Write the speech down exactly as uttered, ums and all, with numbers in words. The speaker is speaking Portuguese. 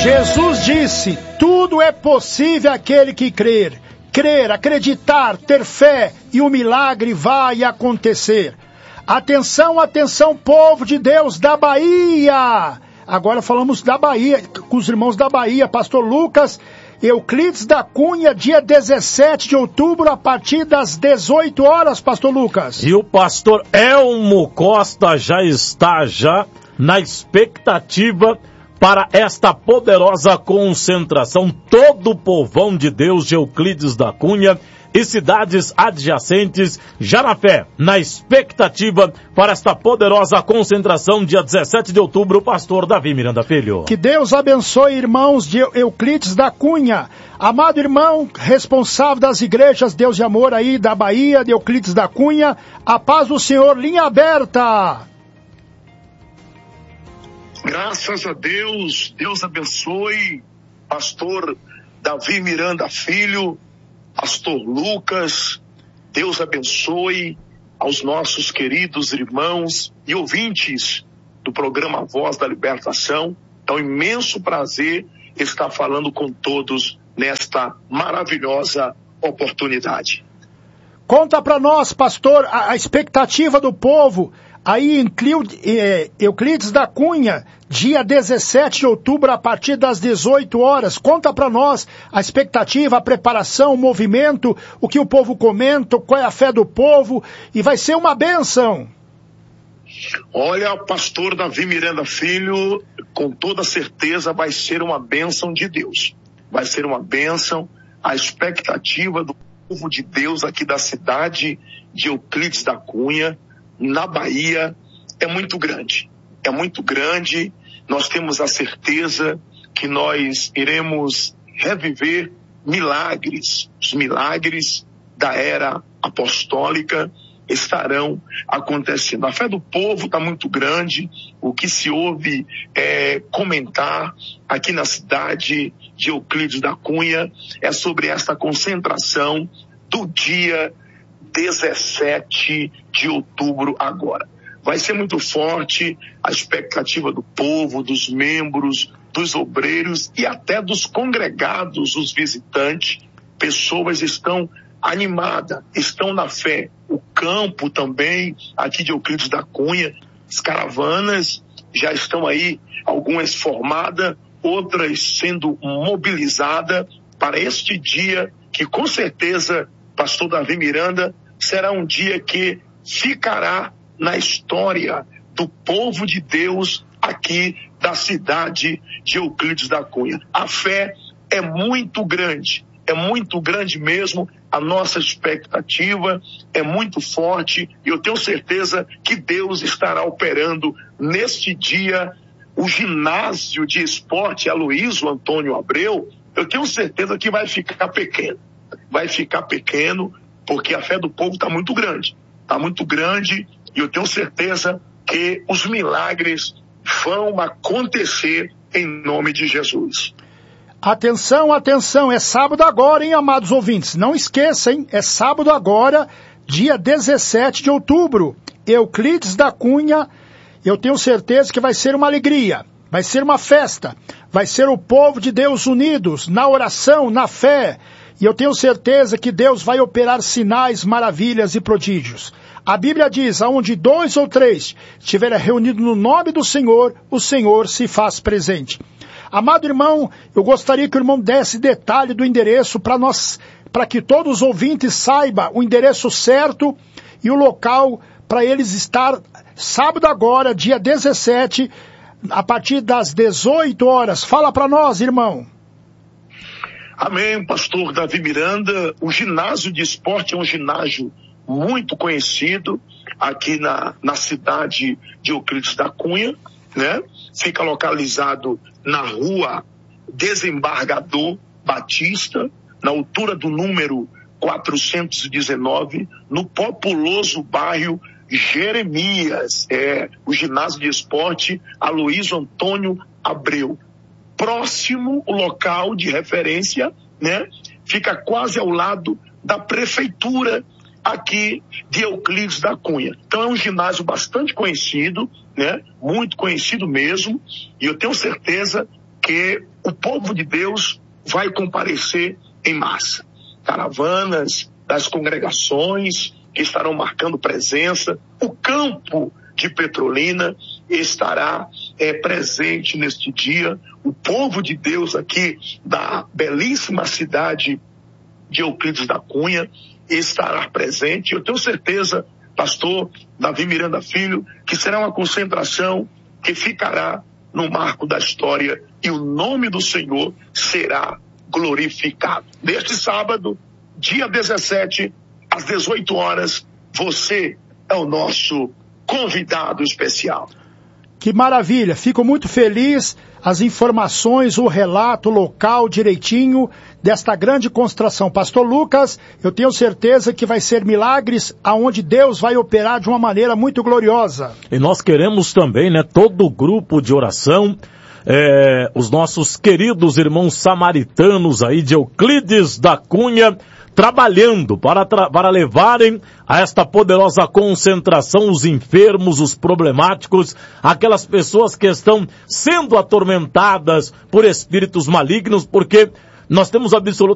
Jesus disse, tudo é possível àquele que crer. Crer, acreditar, ter fé e o milagre vai acontecer. Atenção, atenção, povo de Deus da Bahia. Agora falamos da Bahia, com os irmãos da Bahia, pastor Lucas Euclides da Cunha, dia dezessete de outubro, a partir das dezoito horas, pastor Lucas. E o pastor Elmo Costa já está já na expectativa para esta poderosa concentração. Todo o povão de Deus de Euclides da Cunha e cidades adjacentes, já na fé, na expectativa para esta poderosa concentração, dia dezessete de outubro, pastor Davi Miranda Filho. Que Deus abençoe, irmãos de Euclides da Cunha. Amado irmão, responsável das igrejas Deus e Amor aí da Bahia, de Euclides da Cunha, a paz do Senhor, linha aberta. Graças a Deus, Deus abençoe, pastor Davi Miranda Filho, pastor Lucas, Deus abençoe aos nossos queridos irmãos e ouvintes do programa Voz da Libertação. É um imenso prazer estar falando com todos nesta maravilhosa oportunidade. Conta para nós, pastor, a, a expectativa do povo aí em Euclides da Cunha, dia dezessete de outubro, a partir das dezoito horas. Conta para nós a expectativa, a preparação, o movimento, o que o povo comenta, qual é a fé do povo, e vai ser uma bênção. Olha, pastor Davi Miranda Filho, com toda certeza vai ser uma bênção de Deus. Vai ser uma bênção. A expectativa do povo de Deus aqui da cidade de Euclides da Cunha, na Bahia, é muito grande. É muito grande. Nós temos a certeza que nós iremos reviver milagres. Os milagres da era apostólica estarão acontecendo. A fé do povo está muito grande. O que se ouve é, comentar aqui na cidade de Euclides da Cunha é sobre esta concentração do dia dezessete de outubro agora. Vai ser muito forte a expectativa do povo, dos membros, dos obreiros e até dos congregados, os visitantes. Pessoas estão animadas, estão na fé. O campo também, aqui de Euclides da Cunha, as caravanas já estão aí, algumas formadas, outras sendo mobilizadas para este dia que com certeza, pastor Davi Miranda, será um dia que ficará na história do povo de Deus aqui da cidade de Euclides da Cunha. A fé é muito grande, é muito grande mesmo, a nossa expectativa é muito forte e eu tenho certeza que Deus estará operando neste dia. O ginásio de esporte Aloísio Antônio Abreu, eu tenho certeza que vai ficar pequeno, vai ficar pequeno, porque a fé do povo está muito grande, está muito grande, e eu tenho certeza que os milagres vão acontecer em nome de Jesus. Atenção, atenção, é sábado agora, hein, amados ouvintes? Não esqueça, hein? É sábado agora, dia dezessete de outubro, Euclides da Cunha. Eu tenho certeza que vai ser uma alegria, vai ser uma festa, vai ser o povo de Deus unidos na oração, na fé. E eu tenho certeza que Deus vai operar sinais, maravilhas e prodígios. A Bíblia diz, aonde dois ou três estiverem reunidos no nome do Senhor, o Senhor se faz presente. Amado irmão, eu gostaria que o irmão desse detalhe do endereço para nós, para que todos os ouvintes saibam o endereço certo e o local para eles estar sábado agora, dia dezessete, a partir das dezoito horas. Fala para nós, irmão. Amém, pastor Davi Miranda. O ginásio de esporte é um ginásio muito conhecido aqui na, na cidade de Euclides da Cunha, né? Fica localizado na rua Desembargador Batista, na altura do número quatrocentos e dezenove, no populoso bairro Jeremias. É o ginásio de esporte Aloísio Antônio Abreu. Próximo o local de referência, né? Fica quase ao lado da prefeitura aqui de Euclides da Cunha. Então é um ginásio bastante conhecido, né? Muito conhecido mesmo, e eu tenho certeza porque o povo de Deus vai comparecer em massa. Caravanas das congregações que estarão marcando presença, o campo de Petrolina estará é, presente neste dia, o povo de Deus aqui da belíssima cidade de Euclides da Cunha estará presente. Eu tenho certeza, pastor Davi Miranda Filho, que será uma concentração que ficará no marco da história e o nome do Senhor será glorificado. Neste sábado, dia dezessete, às dezoito horas, você é o nosso convidado especial. Que maravilha, fico muito feliz, as informações, o relato local direitinho desta grande concentração. Pastor Lucas, eu tenho certeza que vai ser milagres aonde Deus vai operar de uma maneira muito gloriosa. E nós queremos também, né, todo o grupo de oração, é, os nossos queridos irmãos samaritanos aí de Euclides da Cunha, trabalhando para, tra- para levarem a esta poderosa concentração os enfermos, os problemáticos, aquelas pessoas que estão sendo atormentadas por espíritos malignos, porque nós temos absoluta